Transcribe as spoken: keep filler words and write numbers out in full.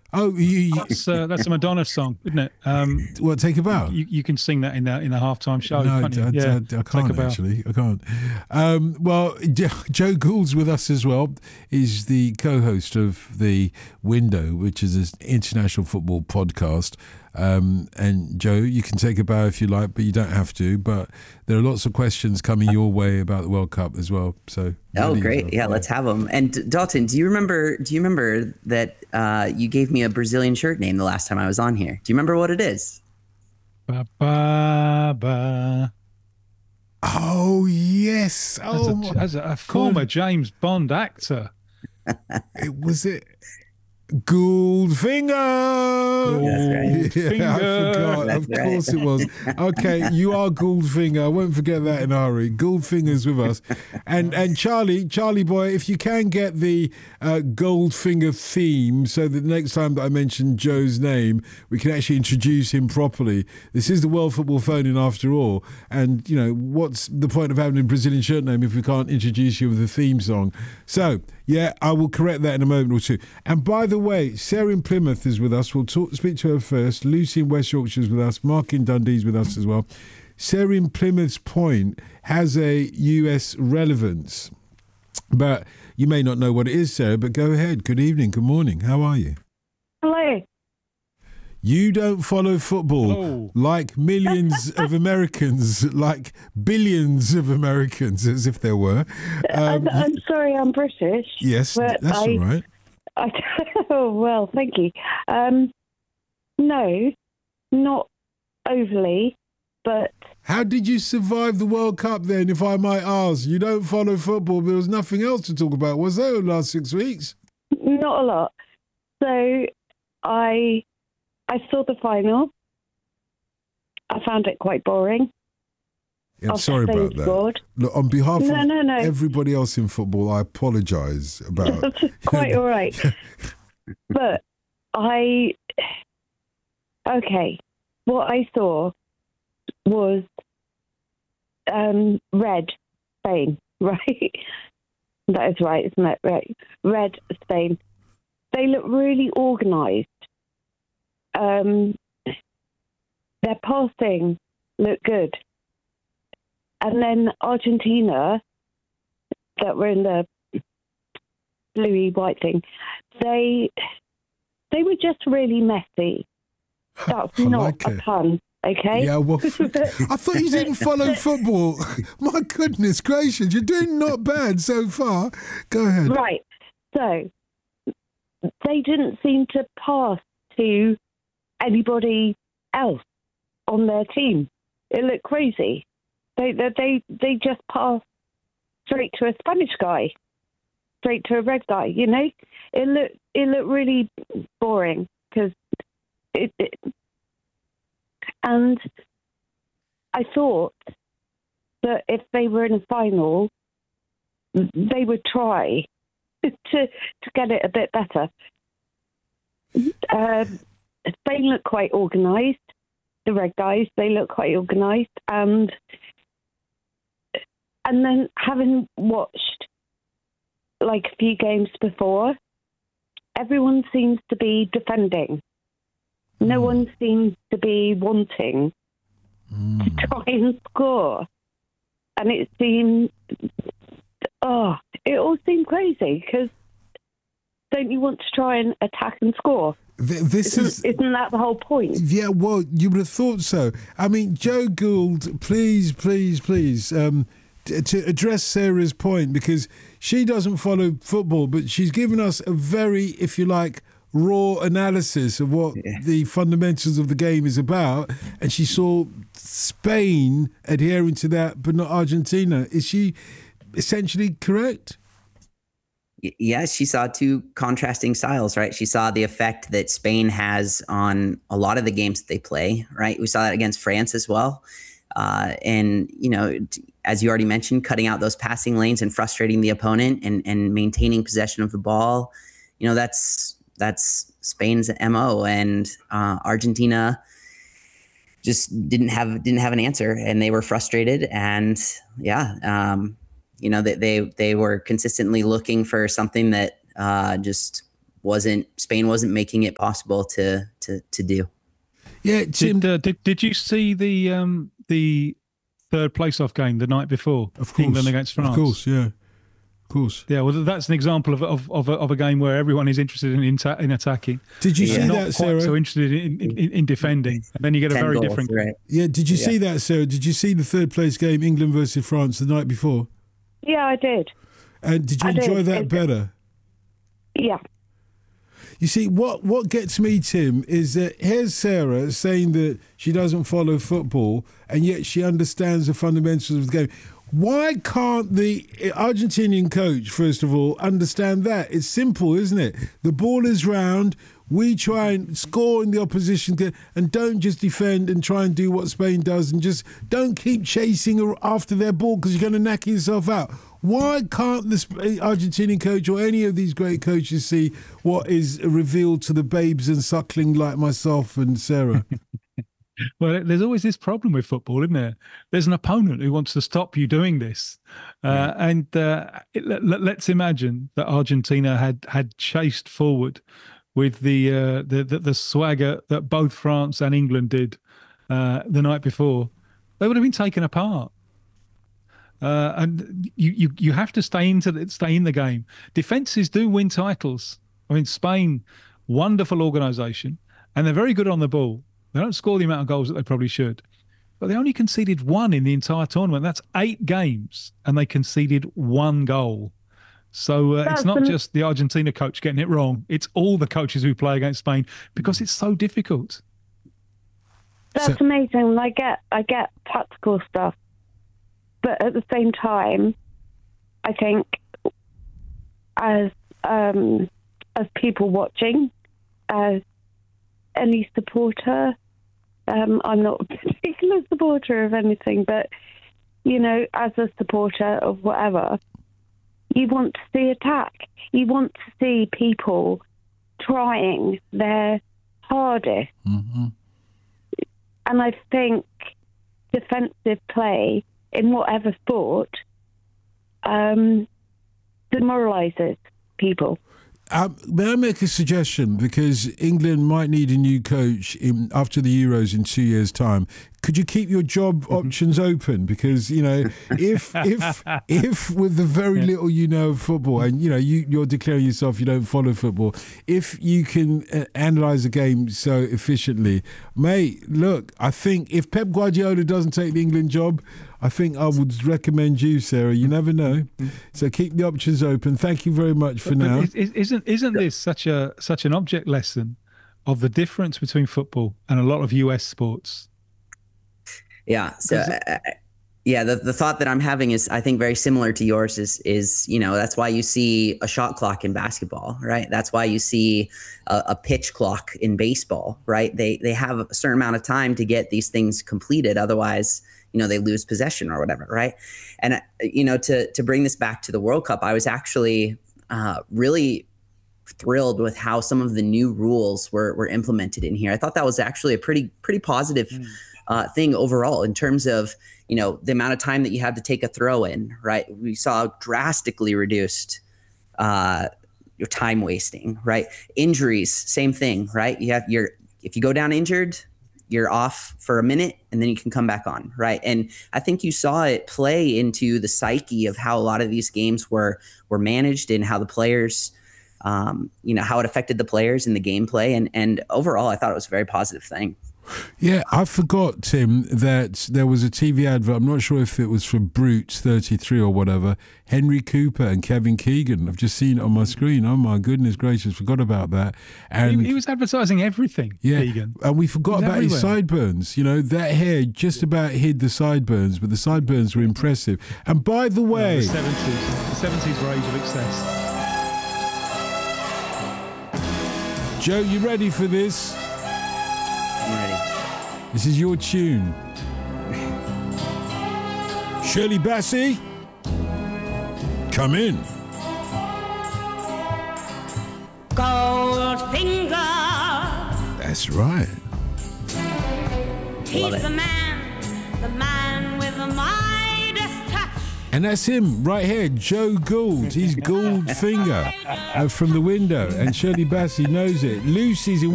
Oh, you, you That's uh, that's a Madonna song, isn't it? Um, what? Take a bow. you you can sing that in the in the halftime show, No, can't you? I, Yeah, I, I Take a can't bow. actually. I can't. Um, well, Joe Gould's with us as well. He's the co-host of The Window, which is an international football podcast. Um, and Joe, you can take a bow if you like, but you don't have to. But there are lots of questions coming your way about the World Cup as well. So oh, ready great! well. Yeah, yeah, let's have them. And Dalton, do you remember? Do you remember that uh, you gave me a Brazilian shirt name the last time I was on here? Do you remember what it is? Ba, ba, ba. Oh yes! Oh, as a, as a, a former James Bond actor, it was it. Gouldfinger. Goldfinger. Yeah, I forgot. That's of course right. it was. Okay, you are Gouldfinger. I won't forget that in a hurry. Gouldfinger's with us, and and Charlie, Charlie boy, if you can get the uh, Goldfinger theme, so that the next time that I mention Joe's name, we can actually introduce him properly. This is the World Football Phone-In after all, and you know what's the point of having a Brazilian shirt name if we can't introduce you with a theme song? So. Yeah, I will correct that in a moment or two. And by the way, Sarah in Plymouth is with us. We'll talk, speak to her first. Lucy in West Yorkshire is with us. Mark in Dundee is with us as well. Sarah in Plymouth's point has a U S relevance. But you may not know what it is, Sarah, but go ahead. Good evening. Good morning. How are you? Hello. You don't follow football Oh. like millions of Americans, like billions of Americans, as if there were. Um, I'm, I'm sorry, I'm British. yes, but that's I, all right. I, oh, well, thank you. Um, no, not overly, but... How did you survive the World Cup then, if I might ask? You don't follow football, but there was nothing else to talk about, was there, in the last six weeks? Not a lot. So I... I saw the final. I found it quite boring. Yeah, I'm After sorry Spain about that. scored. Look, on behalf No, of no, no. everybody else in football, I apologise about... That's quite all right. But I... Okay. What I saw was um, red Spain, right? That is right, isn't it? Right. Red Spain. They look really organised. Um, their passing looked good. And then Argentina, that were in the bluey white thing, they they were just really messy. That's I not like a it. pun, okay? Yeah, well, I thought you didn't follow football. My goodness gracious, you're doing not bad so far. Go ahead. Right. So they didn't seem to pass to anybody else on their team. It looked crazy. They they they, they just passed straight to a Spanish guy, straight to a red guy. You know, it looked it looked really boring because it, it. And I thought that if they were in a final, they would try to to get it a bit better. Um, Spain look quite organised. The red guys, they look quite organised, and and then having watched like a few games before, everyone seems to be defending. No Mm. one seems to be wanting Mm. to try and score, and it seemed oh, it all seemed crazy because don't you want to try and attack and score? Th- This Isn't, is... isn't that the whole point? Yeah, well, you would have thought so. I mean, Joe Gould, please, please, please, um, t- to address Sarah's point, because she doesn't follow football, but she's given us a very, if you like, raw analysis of what Yeah. the fundamentals of the game is about, and she saw Spain adhering to that, but not Argentina. Is she essentially correct? Y- Yes, she saw two contrasting styles, right? She saw the effect that Spain has on a lot of the games that they play, right? We saw that against France as well. Uh, and, you know, t- as you already mentioned, cutting out those passing lanes and frustrating the opponent and, and maintaining possession of the ball. You know, that's that's Spain's M O. And uh, Argentina just didn't have didn't have an answer, and they were frustrated. And yeah, um, you know, they, they they were consistently looking for something that uh, just wasn't Spain wasn't making it possible to to to do. Yeah, Tim. Did, uh, did did you see the um, the third place off game the night before? Of course, England against France. Of course, yeah, of course. Yeah, well, that's an example of of of a, of a game where everyone is interested in in, in attacking. Did you Yeah. see Not that, quite Sarah? so interested in, in, in, in defending, and then you get a Ten very goals, different. right? Yeah, did you Yeah. see that, Sarah? Did you see the third place game, England versus France, the night before? Yeah, I did. And did you I did. enjoy that It's- better? Yeah. You see, what, what gets me, Tim, is that here's Sarah saying that she doesn't follow football, and yet she understands the fundamentals of the game. Why can't the Argentinian coach, first of all, understand that? It's simple, isn't it? The ball is round. We try and score in the opposition game, and don't just defend and try and do what Spain does, and just don't keep chasing after their ball because you're going to knack yourself out. Why can't the Argentinian coach or any of these great coaches see what is revealed to the babes and suckling like myself and Sarah? Well, there's always this problem with football, isn't there? There's an opponent who wants to stop you doing this, uh, and uh, it, let, let's imagine that Argentina had had chased forward with the uh, the, the the swagger that both France and England did uh, the night before. They would have been taken apart. Uh, and you, you you have to stay into the, stay in the game. Defenses do win titles. I mean, Spain, wonderful organisation, and they're very good on the ball. They don't score the amount of goals that they probably should, but they only conceded one in the entire tournament. That's eight games, and they conceded one goal. So uh, it's not an- just the Argentina coach getting it wrong. It's all the coaches who play against Spain because it's so difficult. That's So- amazing. I get I get tactical stuff. But at the same time, I think as um, as people watching, as any supporter, um, I'm not a particular supporter of anything, but, you know, as a supporter of whatever, you want to see attack. You want to see people trying their hardest. Mm-hmm. And I think defensive play in whatever sport um, demoralises people. Um, may I make a suggestion? Because England might need a new coach in, after the Euros in two years' time. Could you keep your job options open? Because, you know, if if if with the very little you know of football, and, you know, you, you're declaring yourself you don't follow football, if you can uh, analyse a game so efficiently, mate, look, I think if Pep Guardiola doesn't take the England job, I think I would recommend you, Sarah. You never know. So keep the options open. Thank you very much for But now. is- is- Isn't isn't this such a such an object lesson of the difference between football and a lot of U S sports? Yeah. So, uh, yeah, the, the thought that I'm having is, I think, very similar to yours. Is is you know that's why you see a shot clock in basketball, right? That's why you see a, a pitch clock in baseball, right? They they have a certain amount of time to get these things completed. Otherwise, you know, they lose possession or whatever, right? And uh, you know, to to bring this back to the World Cup, I was actually uh, really thrilled with how some of the new rules were were implemented in here. I thought that was actually a pretty pretty positive. Mm. Uh, thing overall in terms of, you know, the amount of time that you have to take a throw in, right? We saw drastically reduced uh, your time wasting, right? Injuries, same thing, right? You have your, if you go down injured, you're off for a minute and then you can come back on, right? And I think you saw it play into the psyche of how a lot of these games were were managed and how the players, um, you know, how it affected the players in the gameplay. And and overall, I thought it was a very positive thing. Yeah, I forgot, Tim, that there was a T V advert. I'm not sure if it was for Brute thirty-three or whatever. Henry Cooper and Kevin Keegan. I've just seen it on my screen. Oh, my goodness gracious, forgot about that. And He, he was advertising everything, yeah, Keegan. and we forgot He's about his everywhere. sideburns. You know, that hair just about hid the sideburns, but the sideburns were impressive. And by the No, way, the seventies. The seventies were age of excess. Joe, you ready for this? I'm ready. This is your tune. Shirley Bassey, come in. Goldfinger, That's right. he's Love it. the man, the man with the Midas touch. And that's him right here, Joe Gould. He's Goldfinger uh, from the window. And Shirley Bassey knows it. Lucy's in